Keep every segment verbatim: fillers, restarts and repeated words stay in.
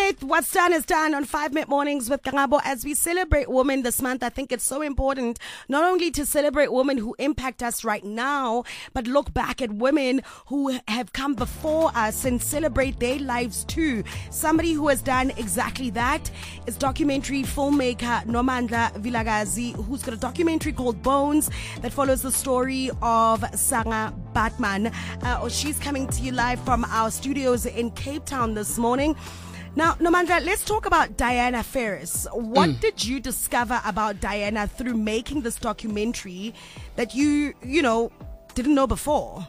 with What's Done is Done on five Minute Mornings with Kangabo. As we celebrate women this month, I think it's so important not only to celebrate women who impact us right now, but look back at women who have come before us and celebrate their lives too. Somebody who has done exactly that is documentary filmmaker Nomandla Vilakazi, who's got a documentary called Bones that follows the story of Sarah Baartman. Uh, she's coming to you live from our studios in Cape Town this morning. Now, Nomandla, let's talk about Diana Ferris. What mm. did you discover about Diana through making this documentary that you, you know, didn't know before?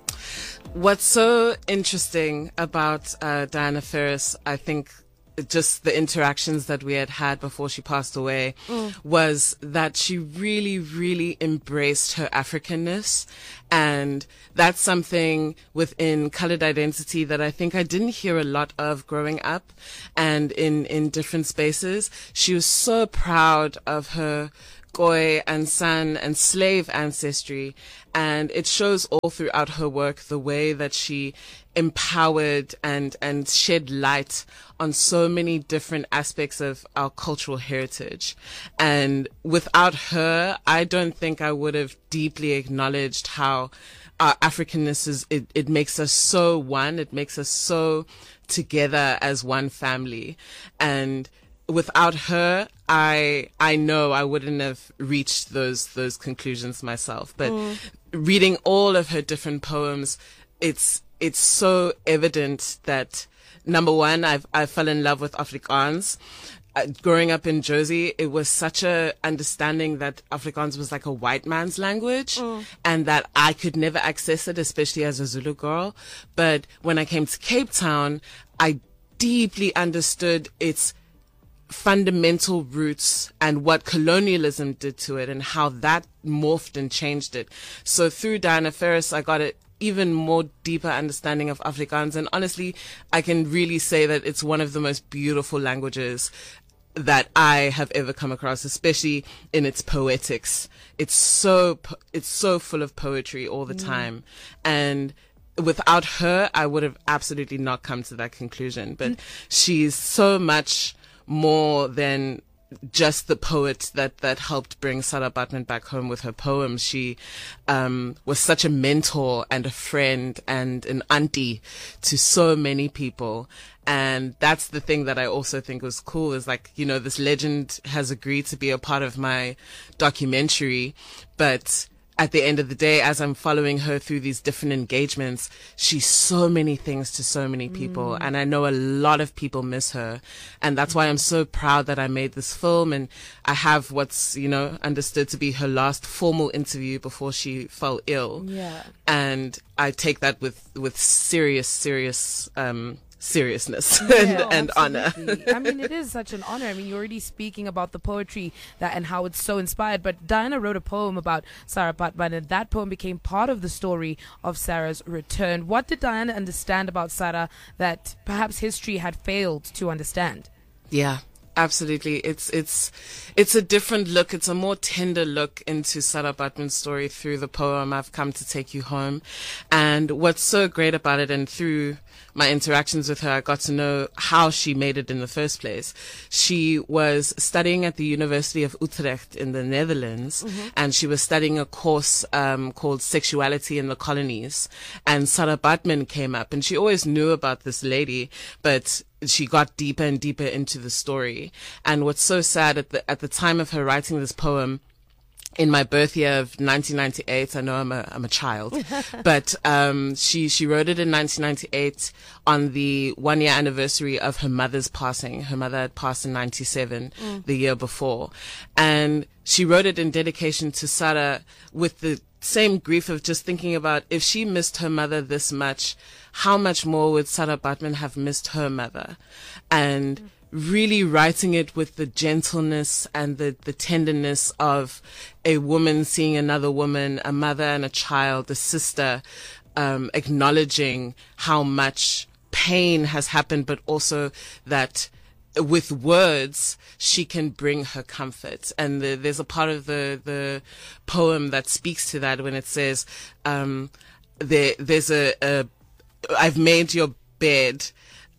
What's so interesting about uh, Diana Ferris, I think, just the interactions that we had had before she passed away, mm. was that she really, really embraced her Africanness. And that's something within colored identity that I think I didn't hear a lot of growing up and in, in different spaces. She was so proud of her Khoi and San and slave ancestry, and it shows all throughout her work the way that she empowered and and shed light on so many different aspects of our cultural heritage. And without her, I don't think I would have deeply acknowledged how our Africanness is, it, it makes us so one, it makes us so together as one family. And without her, I I know I wouldn't have reached those those conclusions myself. But mm. reading all of her different poems, it's it's so evident that, number one, I've I fell in love with Afrikaans. Uh, growing up in Jersey, it was such a understanding that Afrikaans was like a white man's language, mm. and that I could never access it, especially as a Zulu girl. But when I came to Cape Town, I deeply understood its fundamental roots and what colonialism did to it and how that morphed and changed it. So through Diana Ferris, I got an even more deeper understanding of Afrikaans. And honestly, I can really say that it's one of the most beautiful languages that I have ever come across, especially in its poetics. It's so, it's so full of poetry all the mm. time. And without her, I would have absolutely not come to that conclusion. But mm. she's so much more than just the poet that, that helped bring Sarah Baartman back home with her poems. She um, was such a mentor and a friend and an auntie to so many people. And that's the thing that I also think was cool is like, you know, this legend has agreed to be a part of my documentary, but at the end of the day, as I'm following her through these different engagements, she's so many things to so many people. Mm. And I know a lot of people miss her. And that's why I'm so proud that I made this film. And I have what's, you know, understood to be her last formal interview before she fell ill. Yeah. And I take that with, with serious, serious, um, seriousness yeah, and, oh, and honor. I mean, it is such an honor. I mean, you're already speaking about the poetry that and how it's so inspired, but Diana wrote a poem about Sarah Baartman, and that poem became part of the story of Sarah's return. What did Diana understand about Sarah that perhaps history had failed to understand? Yeah. Absolutely. It's, it's, it's a different look. It's a more tender look into Sarah Baartman's story through the poem, I've Come to Take You Home. And what's so great about it, and through my interactions with her, I got to know how she made it in the first place. She was studying at the University of Utrecht in the Netherlands, mm-hmm. and she was studying a course, um, called Sexuality in the Colonies. And Sarah Baartman came up, and she always knew about this lady, but she got deeper and deeper into the story. And what's so sad, at the at the time of her writing this poem, in my birth year of nineteen ninety-eight, I know I'm a I'm a child, but um she she wrote it in nineteen ninety-eight on the one year anniversary of her mother's passing. Her mother had passed in ninety-seven, mm. the year before, and she wrote it in dedication to Sarah with the same grief of just thinking about if she missed her mother this much, how much more would Sarah Baartman have missed her mother? And mm. really writing it with the gentleness and the, the tenderness of a woman seeing another woman, a mother and a child, a sister, um, acknowledging how much pain has happened, but also that with words, she can bring her comfort. And the, there's a part of the, the poem that speaks to that when it says, um, there, there's a, a, I've made your bed,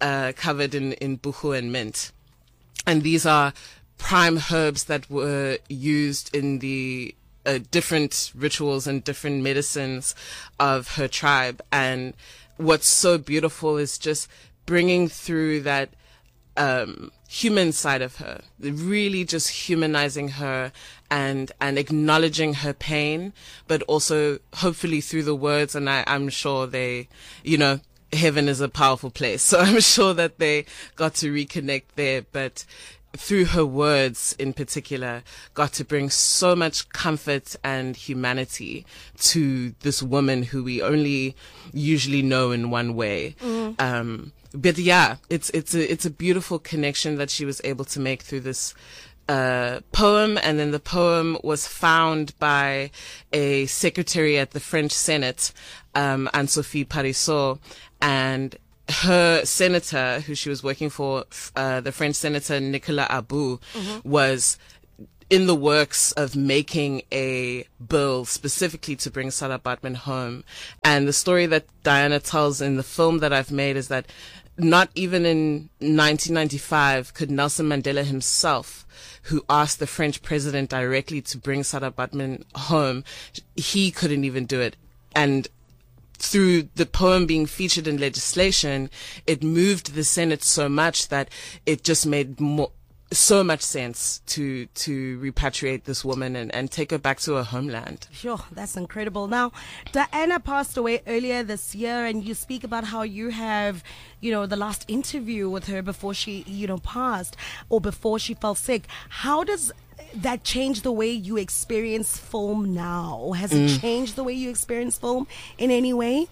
uh, covered in, in buchu and mint. And these are prime herbs that were used in the uh, different rituals and different medicines of her tribe. And what's so beautiful is just bringing through that um, human side of her, really just humanizing her and and acknowledging her pain, but also hopefully through the words. And I, I'm sure they, you know, heaven is a powerful place, so I'm sure that they got to reconnect there. But through her words in particular, got to bring so much comfort and humanity to this woman who we only usually know in one way. Mm. Um, but yeah, it's, it's a, it's a beautiful connection that she was able to make through this, uh, poem. And then the poem was found by a secretary at the French Senate, um, Anne-Sophie Parisot, and her senator, who she was working for, uh, the French senator Nicolas Abou, mm-hmm. was in the works of making a bill specifically to bring Sarah Baartman home. And the story that Diana tells in the film that I've made is that not even in nineteen ninety-five could Nelson Mandela himself, who asked the French president directly to bring Sarah Baartman home, he couldn't even do it. And through the poem being featured in legislation, it moved the Senate so much that it just made more, so much sense to to repatriate this woman and, and take her back to her homeland. Sure, that's incredible. Now, Diana passed away earlier this year, and you speak about how you have, you know, the last interview with her before she, you know, passed or before she fell sick. How does that change the way you experience film now? Has it mm. changed the way you experience film in any way?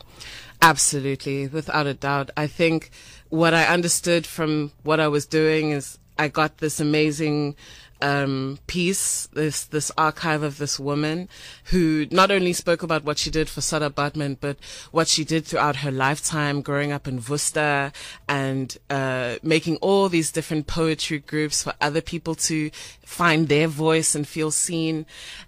Absolutely, without a doubt. I think what I understood from what I was doing is I got this amazing um piece, this this archive of this woman who not only spoke about what she did for Sarah Baartman, but what she did throughout her lifetime, growing up in Worcester and uh making all these different poetry groups for other people to find their voice and feel seen.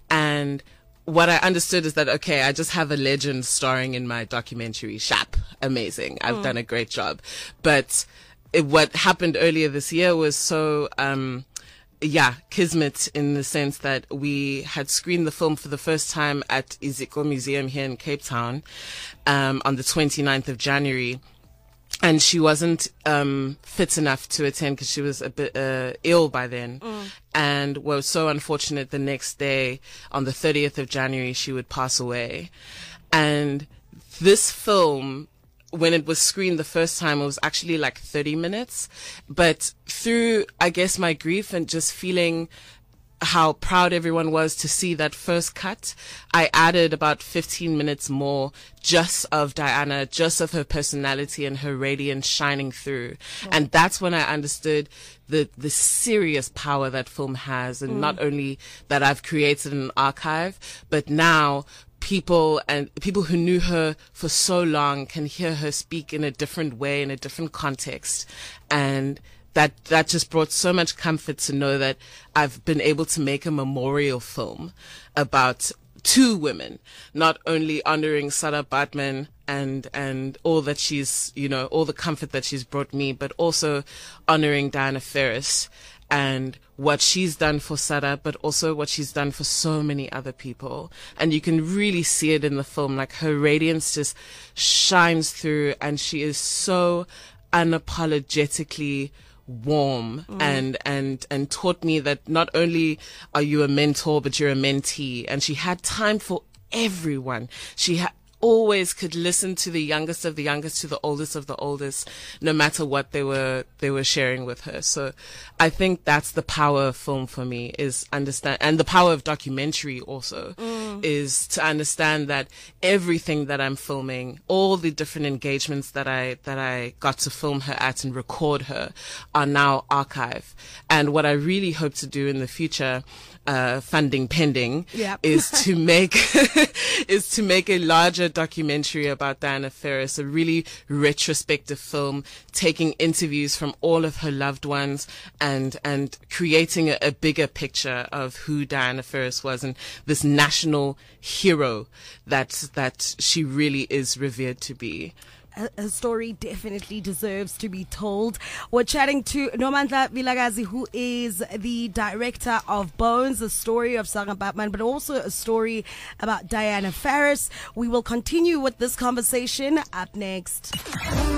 And what I understood is that, okay, I just have a legend starring in my documentary. Shap, amazing. I've mm. done a great job. But it, what happened earlier this year was so, um, yeah, kismet, in the sense that we had screened the film for the first time at Iziko Museum here in Cape Town, um, on the twenty-ninth of January. And she wasn't, um, fit enough to attend because she was a bit, uh, ill by then. Mm. And was so unfortunate the next day, on the thirtieth of January, she would pass away. And this film, when it was screened the first time, it was actually like thirty minutes. But through, I guess, my grief and just feeling how proud everyone was to see that first cut, I added about fifteen minutes more just of Diana, just of her personality and her radiance shining through. Oh. And that's when I understood the, the serious power that film has. And mm. not only that I've created an archive, but now people and people who knew her for so long can hear her speak in a different way, in a different context. And that, that just brought so much comfort to know that I've been able to make a memorial film about two women, not only honoring Sarah Baartman and, and all that she's, you know, all the comfort that she's brought me, but also honoring Diana Ferris and what she's done for Sarah, but also what she's done for so many other people. And you can really see it in the film, like her radiance just shines through, and she is so unapologetically warm mm. and, and, and taught me that not only are you a mentor, but you're a mentee. And she had time for everyone. She had, always could listen to the youngest of the youngest to the oldest of the oldest, no matter what they were they were sharing with her. So I think that's the power of film for me, is understand, and the power of documentary also mm. is to understand that everything that I'm filming, all the different engagements that I that I got to film her at and record her, are now archived. And what I really hope to do in the future, Uh, funding pending, yep. is to make is to make a larger documentary about Diana Ferris, a really retrospective film, taking interviews from all of her loved ones and and creating a, a bigger picture of who Diana Ferris was and this national hero that that she really is revered to be. her, her story definitely deserves to be told. We're chatting to Nomandla Vilakazi, who is the director of Bones, the story of Sarah Baartman, but also a story about Diana Ferris. We will continue with this conversation up next.